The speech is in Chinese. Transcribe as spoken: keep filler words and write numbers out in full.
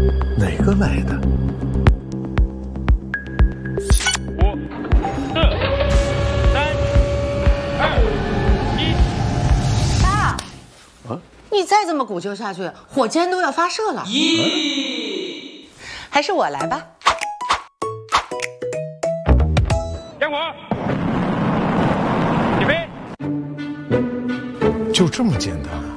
哪个来的？ 五、四、三、二、一。 爸，啊，你再这么鼓秋下去，火箭都要发射了。咦，还是我来吧。 点火，起飞。 就这么简单。